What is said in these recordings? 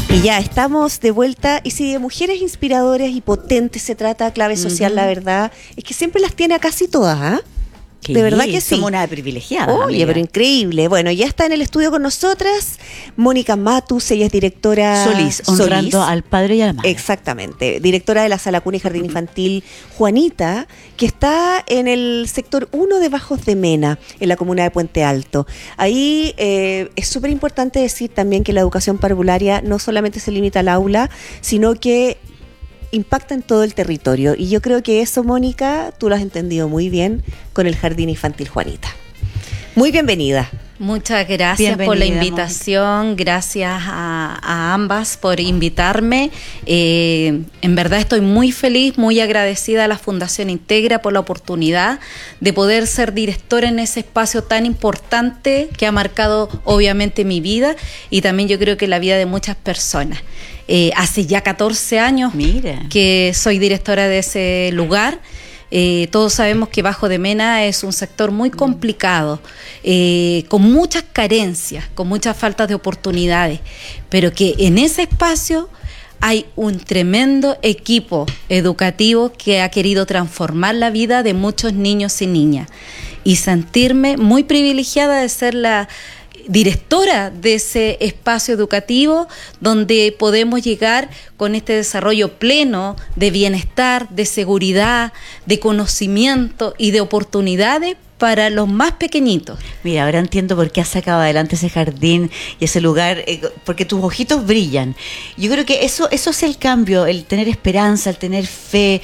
Y ya estamos de vuelta, y si de mujeres inspiradoras y potentes se trata, Clave Social, la verdad es que siempre las tiene a casi todas, ¿ah? De verdad que sí. Somos una privilegiada. Oye, amiga. pero increíble. Bueno, ya está en el estudio con nosotras Mónica Matus, ella es directora... Solís, honrando al padre y a la madre. Exactamente, directora de la Sala Cuna y Jardín Infantil Juanita, que está en el sector 1 de Bajos de Mena, en la comuna de Puente Alto. Ahí es súper importante decir también que la educación parvularia no solamente se limita al aula, sino que impacta en todo el territorio. Y yo creo que eso, Mónica, tú lo has entendido muy bien con el Jardín Infantil Juanita. Muy bienvenida. Muchas gracias por la invitación, gracias a ambas por invitarme. En verdad estoy muy feliz, muy agradecida a la Fundación Integra por la oportunidad de poder ser directora en ese espacio tan importante que ha marcado obviamente mi vida y también yo creo que la vida de muchas personas. Hace ya 14 años que soy directora de ese lugar. Todos sabemos que Bajo de Mena es un sector muy complicado, con muchas carencias, con muchas faltas de oportunidades, pero que en ese espacio hay un tremendo equipo educativo que ha querido transformar la vida de muchos niños y niñas, y sentirme muy privilegiada de ser la directora de ese espacio educativo donde podemos llegar con este desarrollo pleno de bienestar, de seguridad, de conocimiento y de oportunidades para los más pequeñitos. Mira, ahora entiendo por qué has sacado adelante ese jardín y ese lugar, porque tus ojitos brillan. Yo creo que eso es el cambio, el tener esperanza, el tener fe,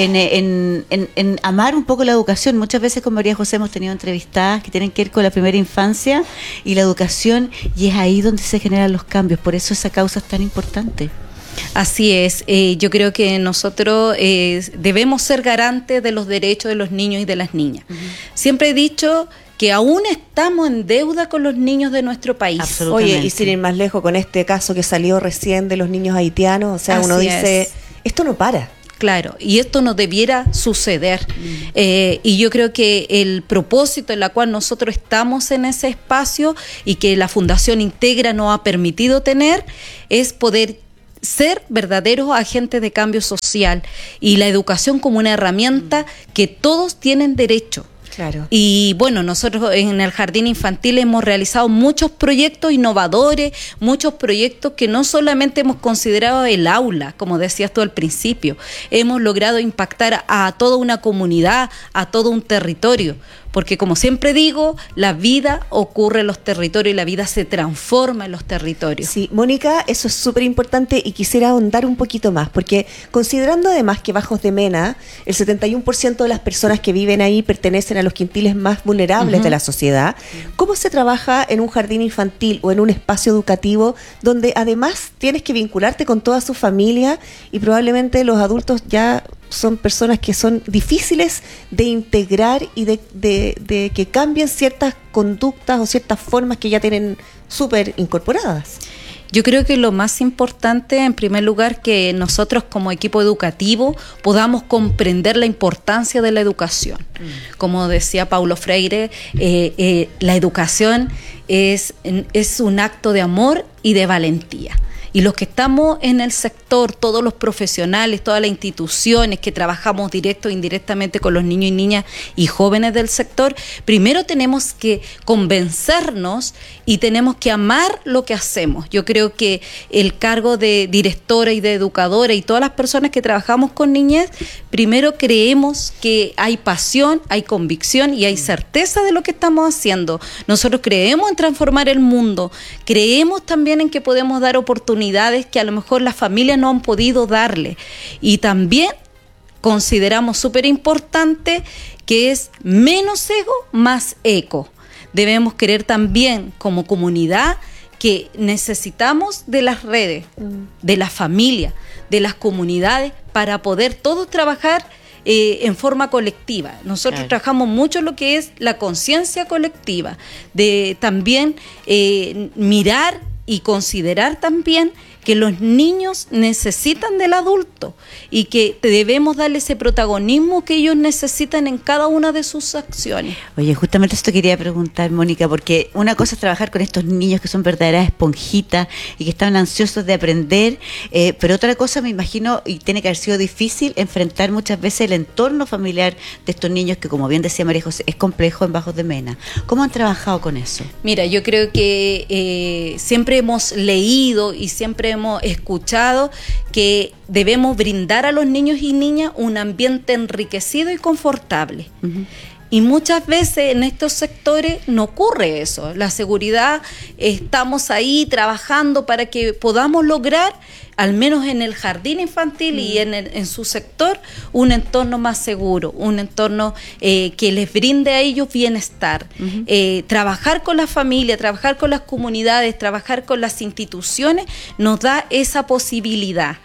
en amar un poco la educación. Muchas veces con María José hemos tenido entrevistadas que tienen que ver con la primera infancia y la educación, y es ahí donde se generan los cambios. Por eso esa causa es tan importante. Así es, yo creo que nosotros debemos ser garantes de los derechos de los niños y de las niñas. Siempre he dicho que aún estamos en deuda con los niños de nuestro país. Oye, y sin ir más lejos con este caso que salió recién de los niños haitianos, o sea, uno dice, esto no para. Claro, y esto no debiera suceder. Y yo creo que el propósito en la cual nosotros estamos en ese espacio y que la Fundación Integra nos ha permitido tener es poder ser verdaderos agentes de cambio social y la educación como una herramienta que todos tienen derecho. Claro. Y bueno, nosotros en el Jardín Infantil hemos realizado muchos proyectos innovadores, muchos proyectos que no solamente hemos considerado el aula, como decías tú al principio, hemos logrado impactar a toda una comunidad, a todo un territorio. Porque como siempre digo, la vida ocurre en los territorios y la vida se transforma en los territorios. Sí, Mónica, eso es súper importante y quisiera ahondar un poquito más, porque considerando además que Bajos de Mena, el 71% de las personas que viven ahí pertenecen a los quintiles más vulnerables de la sociedad, ¿cómo se trabaja en un jardín infantil o en un espacio educativo donde además tienes que vincularte con toda su familia y probablemente los adultos ya son personas que son difíciles de integrar y de que cambien ciertas conductas o ciertas formas que ya tienen súper incorporadas? Yo creo que lo más importante, en primer lugar, que nosotros como equipo educativo podamos comprender la importancia de la educación. Como decía Paulo Freire, la educación es un acto de amor y de valentía. Y los que estamos en el sector, todos los profesionales, todas las instituciones que trabajamos directo e indirectamente con los niños y niñas y jóvenes del sector, primero tenemos que convencernos y tenemos que amar lo que hacemos. Yo creo que el cargo de directora y de educadora y todas las personas que trabajamos con niñez, primero creemos que hay pasión, hay convicción y hay certeza de lo que estamos haciendo. Nosotros creemos en transformar el mundo, creemos también en que podemos dar oportunidades que a lo mejor las familias no han podido darle, y también consideramos súper importante que es menos ego, más eco. Debemos querer también como comunidad que necesitamos de las redes, de la familia, de las comunidades para poder todos trabajar en forma colectiva. Nosotros trabajamos mucho lo que es la conciencia colectiva, de también mirar y considerar también que los niños necesitan del adulto y que debemos darle ese protagonismo que ellos necesitan en cada una de sus acciones. Oye, justamente esto quería preguntar, Mónica, porque una cosa es trabajar con estos niños que son verdaderas esponjitas y que están ansiosos de aprender, pero otra cosa me imagino, y tiene que haber sido difícil, enfrentar muchas veces el entorno familiar de estos niños que, como bien decía María José, es complejo en Bajos de Mena. ¿Cómo han trabajado con eso? Mira, yo creo que siempre hemos leído y siempre hemos escuchado que debemos brindar a los niños y niñas un ambiente enriquecido y confortable. Uh-huh. Y muchas veces en estos sectores no ocurre eso. La seguridad, estamos ahí trabajando para que podamos lograr, al menos en el jardín infantil y en su sector, un entorno más seguro, un entorno que les brinde a ellos bienestar. Uh-huh. Trabajar con la familia, trabajar con las comunidades, trabajar con las instituciones, nos da esa posibilidad.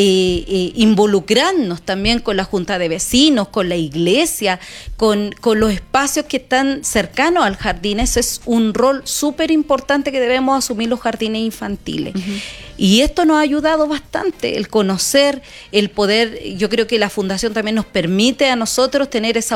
Involucrarnos también con la junta de vecinos, con la iglesia, con los espacios que están cercanos al jardín. Ese es un rol súper importante que debemos asumir los jardines infantiles. Uh-huh. Y esto nos ha ayudado bastante, el conocer, el poder. Yo creo que la fundación también nos permite a nosotros tener esa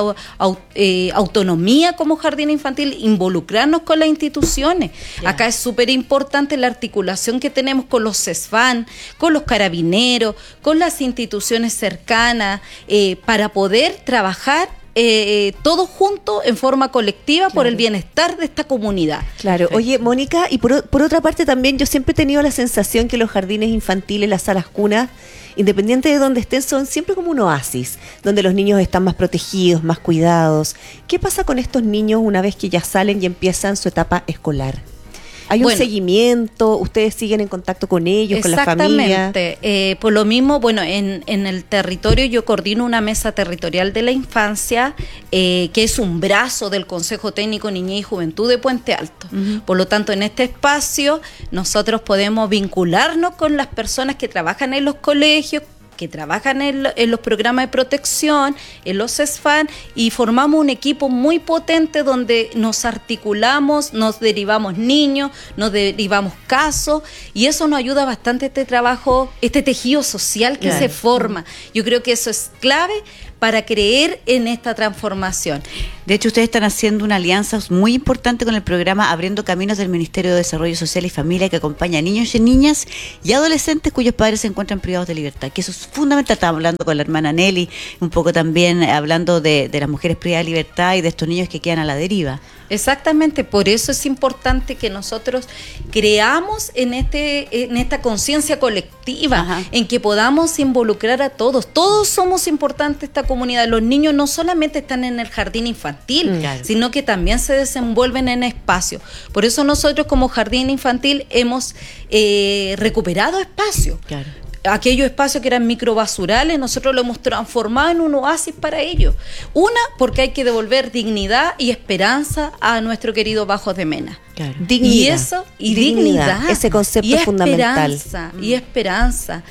autonomía como jardín infantil, involucrarnos con las instituciones. Yeah. Acá es súper importante la articulación que tenemos con los CESFAN, con los carabineros, con las instituciones cercanas, para poder trabajar todos juntos en forma colectiva, claro, por el bienestar de esta comunidad. Claro. Oye, Mónica, y por otra parte también yo siempre he tenido la sensación que los jardines infantiles, las salas cunas, independiente de donde estén, son siempre como un oasis, donde los niños están más protegidos, más cuidados. ¿Qué pasa con estos niños una vez que ya salen y empiezan su etapa escolar? ¿Hay un seguimiento? ¿Ustedes siguen en contacto con ellos, con la familia? Exactamente. Por lo mismo, bueno, en el territorio yo coordino una mesa territorial de la infancia, que es un brazo del Consejo Técnico Niñez y Juventud de Puente Alto. Uh-huh. Por lo tanto, en este espacio nosotros podemos vincularnos con las personas que trabajan en los colegios, que trabajan en los programas de protección, en los CESFAN, y formamos un equipo muy potente donde nos articulamos, nos derivamos niños, nos derivamos casos, y eso nos ayuda bastante este trabajo, este tejido social que se forma. Yo creo que eso es clave para creer en esta transformación. De hecho, ustedes están haciendo una alianza muy importante con el programa Abriendo Caminos del Ministerio de Desarrollo Social y Familia, que acompaña a niños y niñas y adolescentes cuyos padres se encuentran privados de libertad, que eso es fundamental. Estaba hablando con la hermana Nelly, un poco también hablando de las mujeres privadas de libertad y de estos niños que quedan a la deriva. Exactamente, por eso es importante que nosotros creamos en esta conciencia colectiva, ajá, en que podamos involucrar a todos. Todos somos importantes esta comunidad. Los niños no solamente están en el jardín infantil, claro, sino que también se desenvuelven en espacios. Por eso nosotros como jardín infantil hemos recuperado espacios. Claro. Aquellos espacios que eran microbasurales, nosotros lo hemos transformado en un oasis para ellos. Una, porque hay que devolver dignidad y esperanza a nuestro querido Bajos de Mena. Claro. Dignidad. Y dignidad. Ese concepto es fundamental. Y esperanza.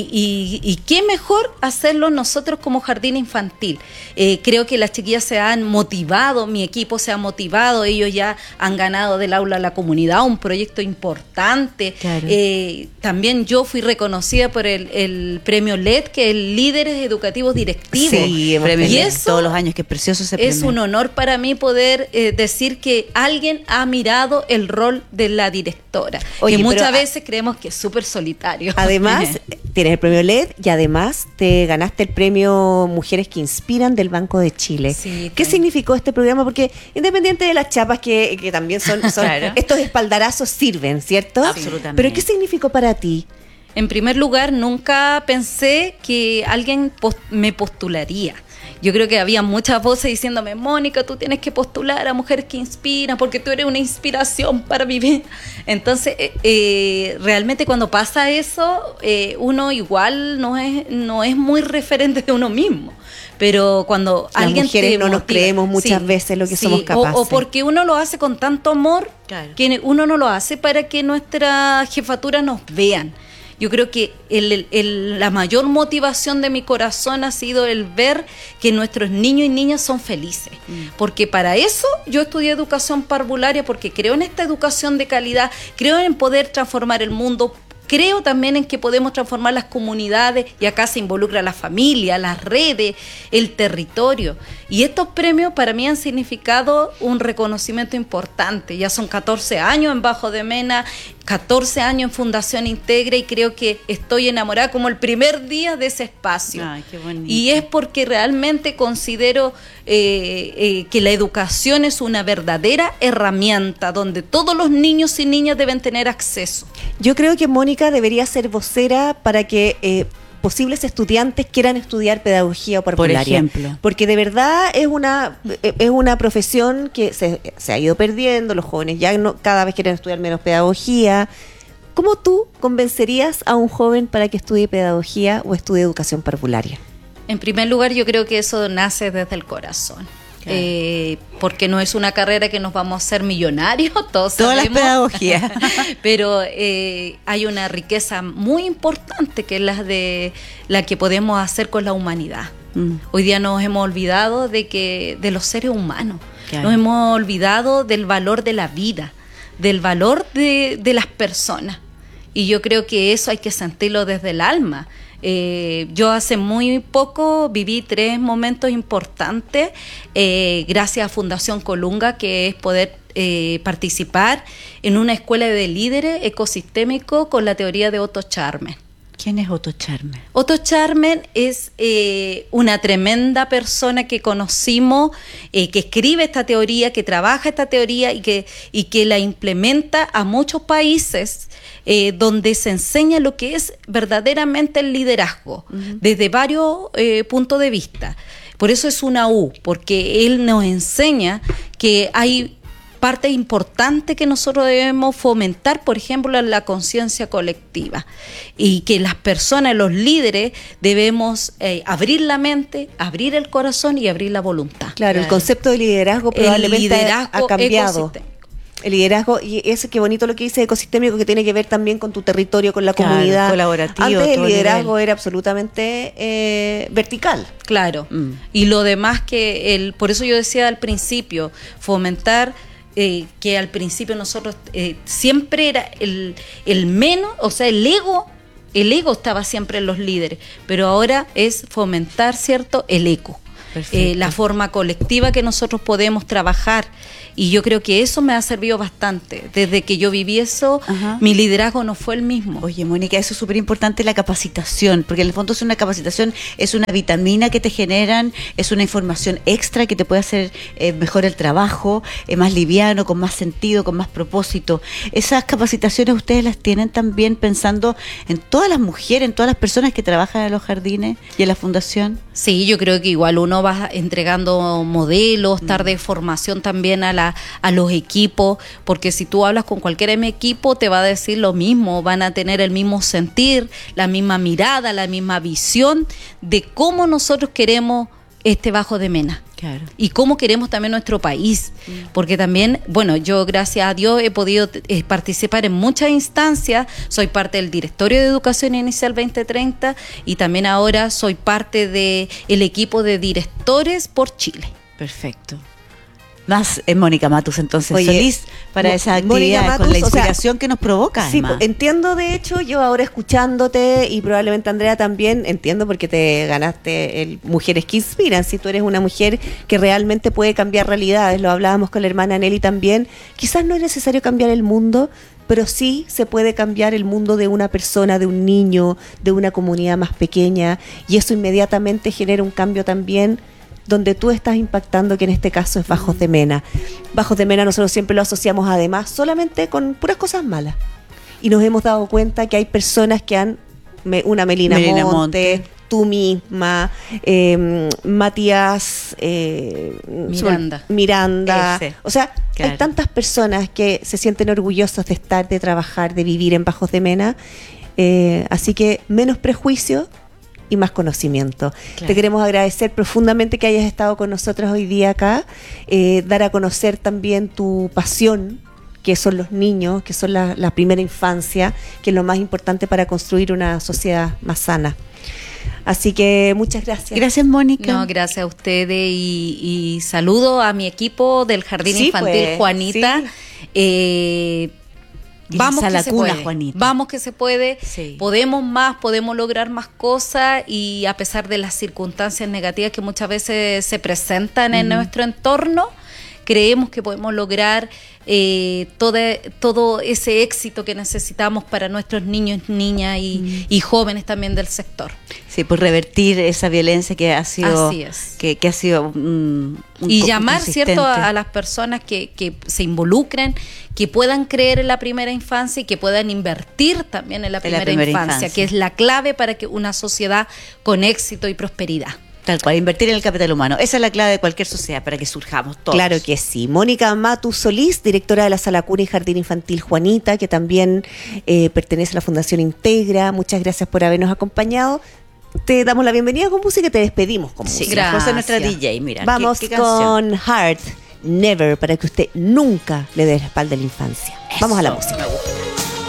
Y qué mejor hacerlo nosotros como jardín infantil. Creo que las chiquillas se han motivado, mi equipo se ha motivado, ellos ya han ganado del aula a la comunidad, un proyecto importante. Claro. También yo fui reconocida por el premio LED, que es el Líderes Educativos Directivos. Sí, y eso todos los años, que es precioso ese premio. Es un honor para mí poder decir que alguien ha mirado el rol de la directora. Oye, que muchas veces creemos que es súper solitario. Además, tienes el premio LED y además te ganaste el premio Mujeres que Inspiran del Banco de Chile. Sí, ¿qué significó este programa? Porque independiente de las chapas que también son claro, estos espaldarazos sirven, ¿cierto? Absolutamente. Pero ¿qué significó para ti? En primer lugar, nunca pensé que alguien me postularía. Yo creo que había muchas voces diciéndome: Mónica, tú tienes que postular a Mujeres que Inspiran porque tú eres una inspiración para vivir. Entonces, realmente cuando pasa eso, uno igual no es muy referente de uno mismo. Pero cuando las alguien mujeres no nos creemos muchas veces lo que somos capaces. O porque uno lo hace con tanto amor, claro, que uno no lo hace para que nuestra jefatura nos vean. Yo creo que la mayor motivación de mi corazón ha sido el ver que nuestros niños y niñas son felices. Porque para eso yo estudié educación parvularia, porque creo en esta educación de calidad, creo en poder transformar el mundo. Creo también en que podemos transformar las comunidades, y acá se involucra la familia, las redes, el territorio. Y estos premios para mí han significado un reconocimiento importante. Ya son 14 años en Bajos de Mena, 14 años en Fundación Integra, y creo que estoy enamorada como el primer día de ese espacio. Ay, qué bonito. Y es porque realmente considero que la educación es una verdadera herramienta donde todos los niños y niñas deben tener acceso. Yo creo que Mónica debería ser vocera para que posibles estudiantes quieran estudiar pedagogía o parvularia. Por ejemplo. Porque de verdad es una profesión que se ha ido perdiendo, los jóvenes ya cada vez quieren estudiar menos pedagogía. ¿Cómo tú convencerías a un joven para que estudie pedagogía o estudie educación parvularia? En primer lugar, yo creo que eso nace desde el corazón. Claro. Porque no es una carrera que nos vamos a hacer millonarios, todas las pedagogías. Pero hay una riqueza muy importante que es la que podemos hacer con la humanidad. Hoy día nos hemos olvidado de los seres humanos. Claro. Nos hemos olvidado del valor de la vida, del valor de las personas. Y yo creo que eso hay que sentirlo desde el alma. Yo hace muy poco viví 3 momentos importantes gracias a Fundación Colunga, que es poder participar en una escuela de líderes ecosistémicos con la teoría de Otto Scharmer. ¿Quién es Otto Scharmer? Otto Scharmer es una tremenda persona que conocimos, que escribe esta teoría, que trabaja esta teoría y que la implementa a muchos países donde se enseña lo que es verdaderamente el liderazgo, desde varios puntos de vista. Por eso es una U, porque él nos enseña que hay parte importante que nosotros debemos fomentar, por ejemplo, la conciencia colectiva, y que las personas, los líderes, debemos abrir la mente, abrir el corazón y abrir la voluntad. Claro, el concepto de liderazgo probablemente ha cambiado. El liderazgo, y es que bonito lo que dice ecosistémico, que tiene que ver también con tu territorio, con la comunidad. Colaborativo. Antes el liderazgo era absolutamente vertical. Claro. Y lo demás por eso yo decía al principio, fomentar que al principio nosotros siempre era el menos, o sea, el ego estaba siempre en los líderes, pero ahora es fomentar, ¿cierto?, el eco. La forma colectiva que nosotros podemos trabajar, y yo creo que eso me ha servido bastante. Desde que yo viví eso, mi liderazgo no fue el mismo. Oye, Mónica, eso es súper importante, la capacitación, porque en el fondo es una capacitación, es una vitamina que te generan, es una información extra que te puede hacer mejor el trabajo, más liviano, con más sentido, con más propósito. Esas capacitaciones ustedes las tienen también pensando en todas las mujeres, en todas las personas que trabajan en los jardines y en la fundación. Sí, yo creo que igual uno va entregando modelos, tarde de formación también a los equipos, porque si tú hablas con cualquier equipo te va a decir lo mismo, van a tener el mismo sentir, la misma mirada, la misma visión de cómo nosotros queremos Bajos de Mena. Claro. Y cómo queremos también nuestro país, porque también, bueno, yo gracias a Dios he podido participar en muchas instancias, soy parte del Directorio de Educación Inicial 2030 y también ahora soy parte del equipo de directores por Chile. Perfecto. Más Mónica Matus, entonces, Oye, Solís, para esa actividad, Matus, con la inspiración que nos provoca. Sí, entiendo, de hecho, yo ahora escuchándote, y probablemente Andrea también, entiendo porque te ganaste el Mujeres que Inspiran, si tú eres una mujer que realmente puede cambiar realidades, lo hablábamos con la hermana Nelly también, quizás no es necesario cambiar el mundo, pero sí se puede cambiar el mundo de una persona, de un niño, de una comunidad más pequeña, y eso inmediatamente genera un cambio también donde tú estás impactando, que en este caso es Bajos de Mena. Bajos de Mena nosotros siempre lo asociamos además solamente con puras cosas malas. Y nos hemos dado cuenta que hay personas que han, una Melina Monte, tú misma, Matías Miranda. Ese. O sea, claro, hay tantas personas que se sienten orgullosos de estar, de trabajar, de vivir en Bajos de Mena. Así que menos prejuicio y más conocimiento. Claro. Te queremos agradecer profundamente que hayas estado con nosotros hoy día acá, dar a conocer también tu pasión, que son los niños, que son la primera infancia, que es lo más importante para construir una sociedad más sana. Así que muchas gracias. Gracias, Mónica. No, gracias a ustedes y saludo a mi equipo del Jardín Infantil pues, Juanita. sí. Vamos a la que se cuna, puede. Juanita. Vamos que se puede. Sí. Podemos más, podemos lograr más cosas y a pesar de las circunstancias negativas que muchas veces se presentan en nuestro entorno, creemos que podemos lograr todo ese éxito que necesitamos para nuestros niños, niñas y jóvenes también del sector. Sí, por revertir esa violencia que ha sido, Así es. que ha sido y llamar, consistente. ¿cierto?, a las personas que se involucren, que puedan creer en la primera infancia y que puedan invertir también en la primera infancia, que es la clave para que una sociedad con éxito y prosperidad. Tal cual, invertir en el capital humano. Esa es la clave de cualquier sociedad para que surjamos todos. Claro que sí. Mónica Matus Solís, directora de la Sala Cuna y Jardín Infantil Juanita, que también pertenece a la Fundación Integra. Muchas gracias por habernos acompañado. Te damos la bienvenida con música y te despedimos con Sí, música. gracias. José, nuestra DJ, mira. Vamos ¿qué canción? con Heart Never, para que usted nunca le dé la espalda a la infancia. Vamos a la música. Me gusta.